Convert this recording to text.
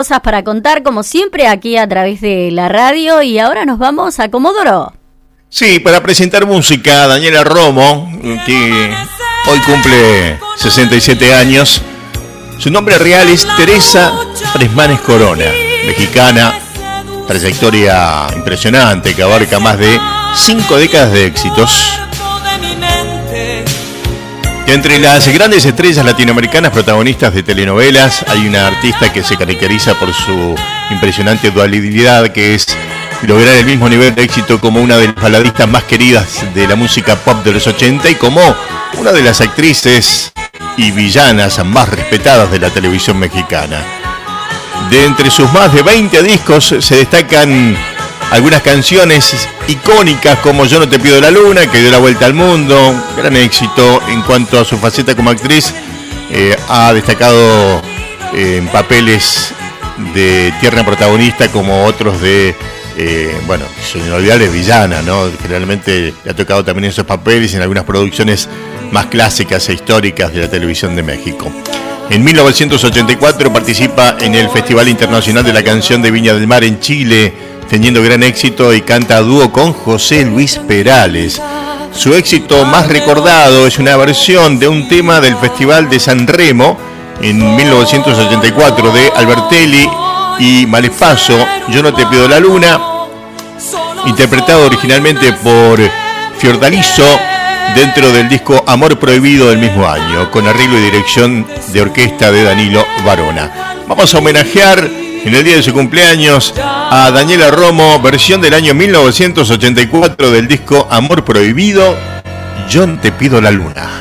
cosas para contar, como siempre, aquí a través de la radio. Y ahora nos vamos a Comodoro. Sí, para presentar música, Daniela Romo, que hoy cumple 67 años. Su nombre real es Teresa Fresmanes Corona, mexicana, trayectoria impresionante que abarca más de 5 décadas de éxitos. Entre las grandes estrellas latinoamericanas protagonistas de telenovelas hay una artista que se caracteriza por su impresionante dualidad, que es lograr el mismo nivel de éxito como una de las baladistas más queridas de la música pop de los 80 y como una de las actrices y villanas más respetadas de la televisión mexicana. De entre sus más de 20 discos se destacan algunas canciones icónicas como Yo no te pido la luna, que dio la vuelta al mundo, gran éxito. En cuanto a su faceta como actriz, ha destacado en papeles de tierna protagonista como otros de, sin olvidar es villana, ¿no? Generalmente le ha tocado también esos papeles en algunas producciones más clásicas e históricas de la televisión de México. En 1984 participa en el Festival Internacional de la Canción de Viña del Mar en Chile, teniendo gran éxito, y canta a dúo con José Luis Perales. Su éxito más recordado es una versión de un tema del Festival de San Remo en 1984 de Albertelli y Malespaso, Yo no te pido la luna, interpretado originalmente por Fiordaliso dentro del disco Amor Prohibido del mismo año, con arreglo y dirección de orquesta de Danilo Varona. Vamos a homenajear en el día de su cumpleaños a Daniela Romo, versión del año 1984 del disco Amor Prohibido, Yo te pido la luna.